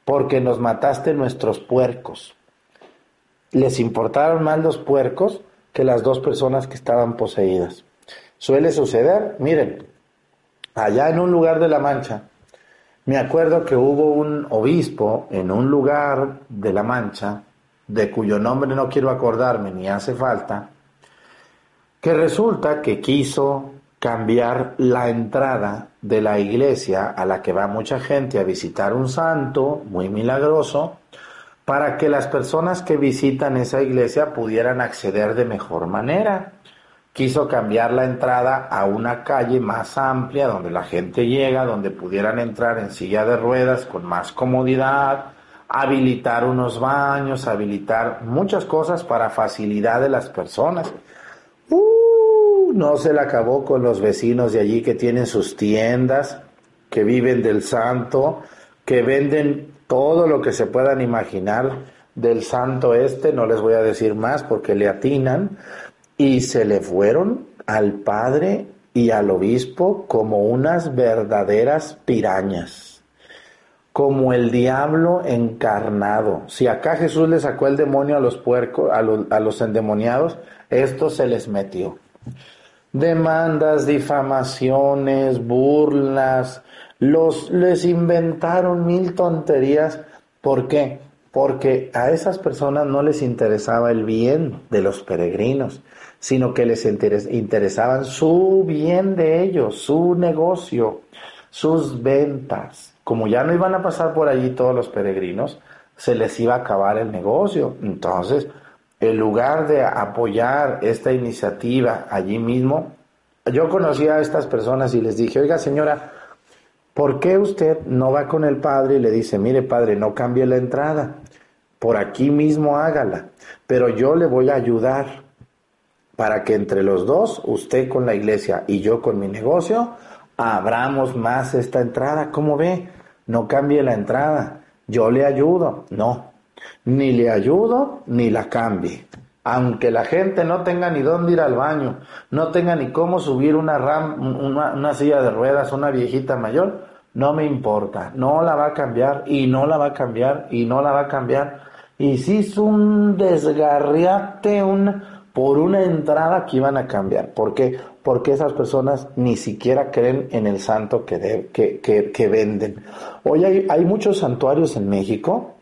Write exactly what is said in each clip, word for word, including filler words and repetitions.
porque nos mataste nuestros puercos. Les importaron más los puercos que las dos personas que estaban poseídas. Suele suceder, miren, allá en un lugar de La Mancha, me acuerdo que hubo un obispo en un lugar de La Mancha, de cuyo nombre no quiero acordarme ni hace falta, que resulta que quiso cambiar la entrada de la iglesia a la que va mucha gente a visitar un santo muy milagroso, para que las personas que visitan esa iglesia pudieran acceder de mejor manera. Quiso cambiar la entrada a una calle más amplia, donde la gente llega, donde pudieran entrar en silla de ruedas con más comodidad, habilitar unos baños, habilitar muchas cosas para facilidad de las personas. Uh, no se le acabó con los vecinos de allí que tienen sus tiendas, que viven del santo, que venden todo lo que se puedan imaginar del santo este, no les voy a decir más porque le atinan, y se le fueron al padre y al obispo como unas verdaderas pirañas, como el diablo encarnado. Si acá Jesús le sacó el demonio a los puercos, a los, a los endemoniados, esto se les metió. Demandas, difamaciones, burlas, los, les inventaron mil tonterías. ¿Por qué? Porque a esas personas no les interesaba el bien de los peregrinos, sino que les interes, interesaban su bien de ellos, su negocio, sus ventas. Como ya no iban a pasar por allí todos los peregrinos, se les iba a acabar el negocio. Entonces, en lugar de apoyar esta iniciativa allí mismo, yo conocí a estas personas y les dije, oiga señora, ¿por qué usted no va con el padre y le dice, mire padre, no cambie la entrada, por aquí mismo hágala, pero yo le voy a ayudar para que entre los dos, usted con la iglesia y yo con mi negocio, abramos más esta entrada? ¿Cómo ve? No cambie la entrada, yo le ayudo. No, ni le ayudo ni la cambie. Aunque la gente no tenga ni dónde ir al baño, no tenga ni cómo subir una, ram, una, una silla de ruedas, una viejita mayor, no me importa, no la va a cambiar y no la va a cambiar y no la va a cambiar. Y si es un desgarriate un, por una entrada que iban a cambiar. ¿Por qué? Porque esas personas ni siquiera creen en el santo que, de, que, que, que venden. Hoy hay, hay muchos santuarios en México.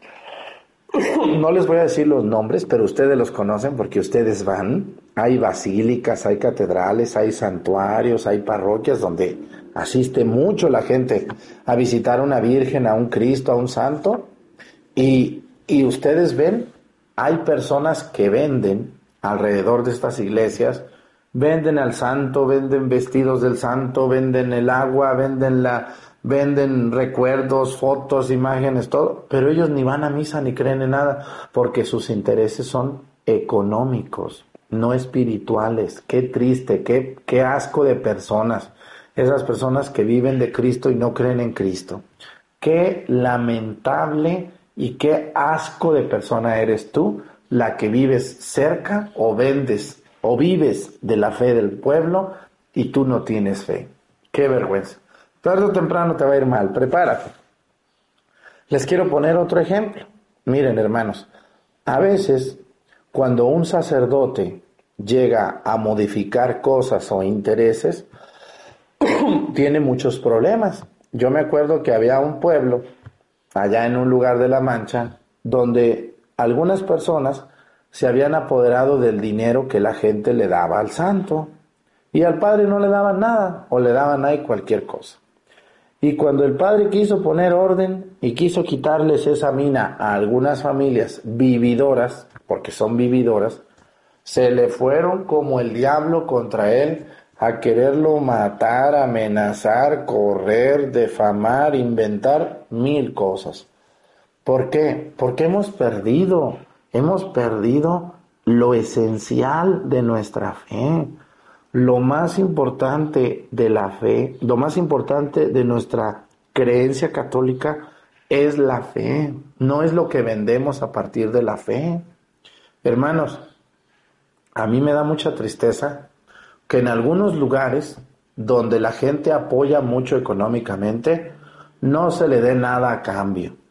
No les voy a decir los nombres, pero ustedes los conocen porque ustedes van. Hay basílicas, hay catedrales, hay santuarios, hay parroquias donde asiste mucho la gente a visitar a una virgen, a un Cristo, a un santo. Y, y ustedes ven, hay personas que venden alrededor de estas iglesias, venden al santo, venden vestidos del santo, venden el agua, venden la... venden recuerdos, fotos, imágenes, todo, pero ellos ni van a misa ni creen en nada, porque sus intereses son económicos, no espirituales. Qué triste, qué, qué asco de personas, esas personas que viven de Cristo y no creen en Cristo. Qué lamentable y qué asco de persona eres tú, la que vives cerca o vendes o vives de la fe del pueblo y tú no tienes fe. Qué vergüenza. Tarde o temprano te va a ir mal, prepárate. Les quiero poner otro ejemplo. Miren, hermanos, a veces cuando un sacerdote llega a modificar cosas o intereses, tiene muchos problemas. Yo me acuerdo que había un pueblo, allá en un lugar de La Mancha, donde algunas personas se habían apoderado del dinero que la gente le daba al santo, y al padre no le daban nada, o le daban ahí cualquier cosa. Y cuando el padre quiso poner orden y quiso quitarles esa mina a algunas familias vividoras, porque son vividoras, se le fueron como el diablo contra él a quererlo matar, amenazar, correr, defamar, inventar mil cosas. ¿Por qué? Porque hemos perdido, hemos perdido lo esencial de nuestra fe. Lo más importante de la fe, lo más importante de nuestra creencia católica es la fe, no es lo que vendemos a partir de la fe. Hermanos, a mí me da mucha tristeza que en algunos lugares donde la gente apoya mucho económicamente, no se le dé nada a cambio.